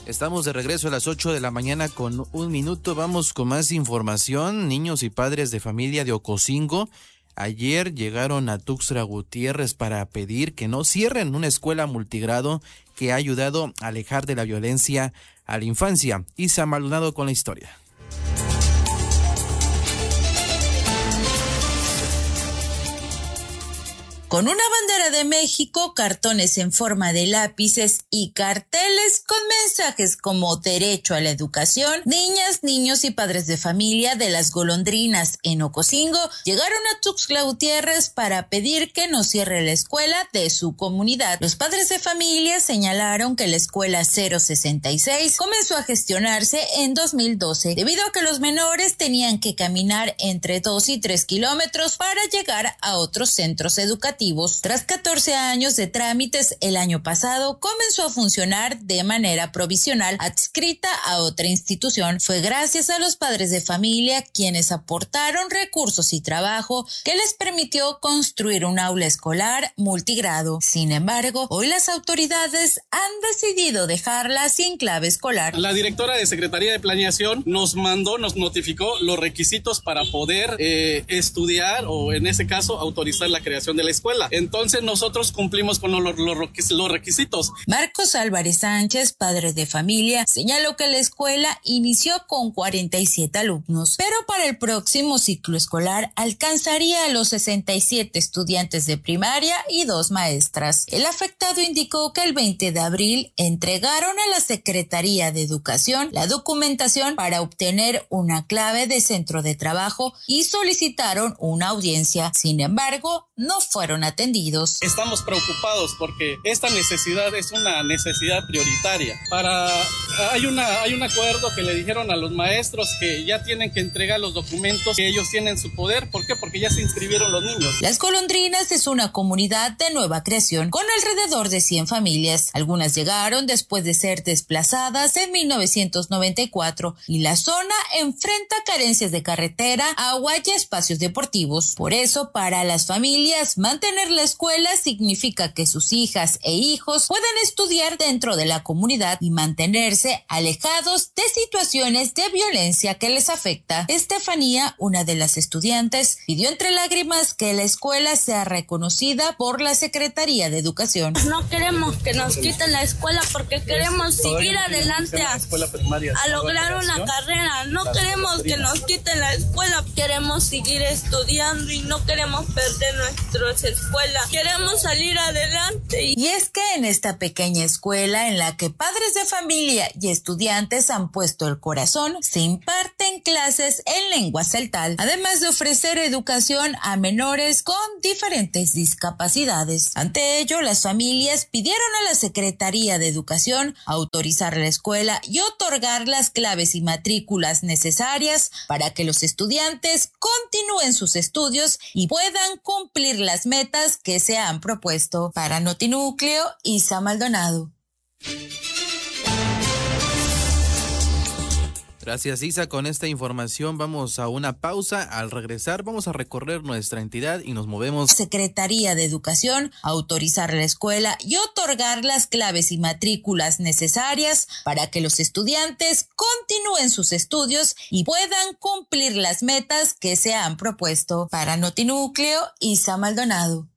Estamos de regreso a las 8 de la mañana con 1 minuto. Vamos con más información. Niños y padres de familia de Ocosingo ayer llegaron a Tuxtla Gutiérrez para pedir que no cierren una escuela multigrado que ha ayudado a alejar de la violencia a la infancia. Isa Maldonado con la historia. Con una bandera de México, cartones en forma de lápices y carteles con mensajes como derecho a la educación, niñas, niños y padres de familia de las Golondrinas en Ocosingo llegaron a Tuxtla Gutiérrez para pedir que no cierre la escuela de su comunidad. Los padres de familia señalaron que la escuela 066 comenzó a gestionarse en 2012 debido a que los menores tenían que caminar entre 2 y 3 kilómetros para llegar a otros centros educativos. Tras 14 años de trámites, el año pasado comenzó a funcionar de manera provisional, adscrita a otra institución. Fue gracias a los padres de familia quienes aportaron recursos y trabajo que les permitió construir un aula escolar multigrado. Sin embargo, hoy las autoridades han decidido dejarla sin clave escolar. La directora de Secretaría de Planeación nos notificó los requisitos para poder estudiar o en ese caso autorizar la creación de la escuela. Entonces nosotros cumplimos con los requisitos. Marcos Álvarez Sánchez, padre de familia, señaló que la escuela inició con 47 alumnos, pero para el próximo ciclo escolar alcanzaría a los 67 estudiantes de primaria y 2 maestras. El afectado indicó que el 20 de abril entregaron a la Secretaría de Educación la documentación para obtener una clave de centro de trabajo y solicitaron una audiencia. Sin embargo, no fueron atendidos. Estamos preocupados porque esta necesidad es una necesidad prioritaria. Hay un acuerdo que le dijeron a los maestros que ya tienen que entregar los documentos que ellos tienen en su poder. ¿Por qué? Porque ya se inscribieron los niños. Las Golondrinas es una comunidad de nueva creación con alrededor de 100 familias. Algunas llegaron después de ser desplazadas en 1994 y la zona enfrenta carencias de carretera, agua y espacios deportivos. Por eso, para las familias, mantener la escuela significa que sus hijas e hijos puedan estudiar dentro de la comunidad y mantenerse alejados de situaciones de violencia que les afecta. Estefanía, una de las estudiantes, pidió entre lágrimas que la escuela sea reconocida por la Secretaría de Educación. No queremos que nos quiten la escuela porque queremos seguir adelante a lograr una carrera. No queremos que nos quiten la escuela, queremos seguir estudiando y no queremos perder nuestras escuela. Queremos salir adelante. Y es que en esta pequeña escuela en la que padres de familia y estudiantes han puesto el corazón, se imparten clases en lengua celtal, además de ofrecer educación a menores con diferentes discapacidades. Ante ello, las familias pidieron a la Secretaría de Educación autorizar la escuela y otorgar las claves y matrículas necesarias para que los estudiantes continúen sus estudios y puedan cumplir las metas que se han propuesto. Para Notinúcleo, Isa Maldonado. Gracias, Isa. Con esta información vamos a una pausa. Al regresar vamos a recorrer nuestra entidad y nos movemos. Secretaría de Educación autorizar la escuela y otorgar las claves y matrículas necesarias para que los estudiantes continúen sus estudios y puedan cumplir las metas que se han propuesto. Para Notinúcleo, Isa Maldonado.